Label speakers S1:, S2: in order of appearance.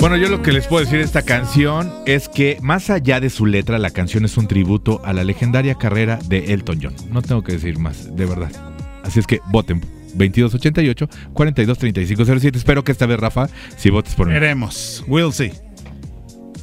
S1: Bueno, yo lo que les puedo decir de esta canción es que más allá de su letra, la canción es un tributo a la legendaria carrera de Elton John. No tengo que decir más, de verdad. Así es que voten 2288-423507. Espero que esta vez, Rafa, si votes por mí.
S2: Veremos. We'll see.